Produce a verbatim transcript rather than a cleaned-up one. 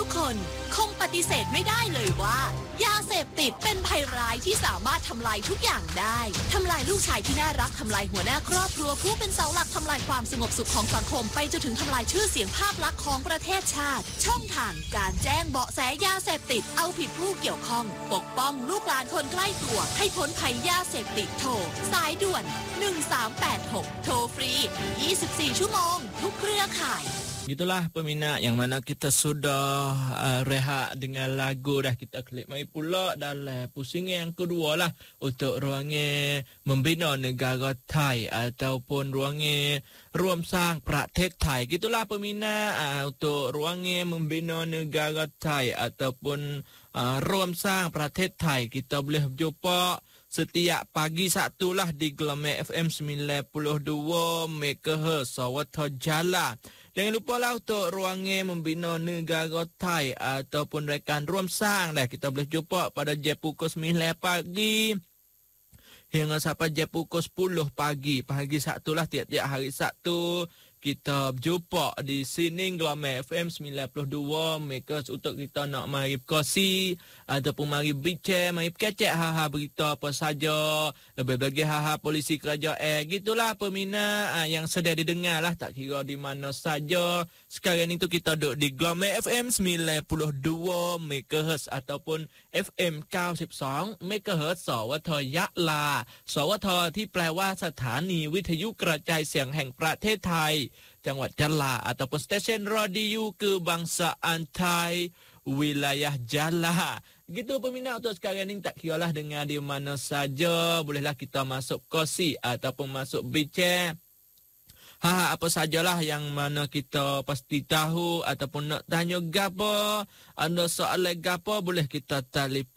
คนคงปฏิเสธไม่ได้เลยว่ายาเสพติดเป็นภัยร้ายที่สามารถทำลายทุกอย่างได้ทำลายลูกชายที่น่ารักทำลายหัวหน้าครอบครัวผู้เป็นเสาหลักทำลายความสงบสุขของสังคมไปจนถึงทำลายชื่อเสียงภาพลักษณ์ของประเทศชาติช่องทางการแจ้งเบาะแสยาเสพติดเอาผิดผู้เกี่ยวข้องปกป้องลูกหลานคนใกล้ตัวให้พ้นภัยยาเสพติดโทรสายด่วนหนึ่งสามแปดหกโทรฟรียี่สิบสี่ชั่วโมงทุกเครือข่าย Itulah peminat yang mana kita sudah uh, rehat dengan lagu dah, kita klik mai pula dalam pusingan yang kedua lah untuk ruangnya membina negara Thai ataupun ruangnya ร่วมสร้างประเทศไทย gitulah peminat uh, untuk ruangnya membina negara Thai ataupun uh, ร่วมสร้างประเทศไทย kita boleh berjumpa setiap pagi Sabtu lah di Gelombang F M sembilan puluh dua megahertz Sawatha Jala. Jangan lupa lah untuk ruangnya membina negara Thai ataupun rekanร่วมสร้างdah, kita boleh jumpa pada jam pukul sembilan pagi hingga sampai jam pukul sepuluh pagi. Pagi Sabtu lah, tiap-tiap hari Sabtu kita berjumpa di sini Gelombang F M sembilan puluh dua megahertz untuk kita nak mari berkongsi ataupun mari bincang, mari kecek hal-hal berita apa saja, lebih-lebih hal-hal polisi kerajaan. Gitulah peminat yang sedang didengar lah, tak kira di mana saja. Sekarang itu kita duduk di Gelombang F M sembilan puluh dua megahertz ataupun F M sembilan puluh dua megahertz สวท ยะลา สวท ที่แปลว่าสถานีวิทยุกระจายเสียงแห่งประเทศไทย จังหวัดยะลา ataupun stesen radio kebangsaan Thai wilayah Jala. Gitu peminat untuk sekarang ni, tak kiralah dengar di mana saja, bolehlah kita masuk kosi ataupun masuk bincang. Ha, apa sajalah yang mana kita pasti tahu ataupun nak tanya gapo, ada soalan gapo, boleh kita telefon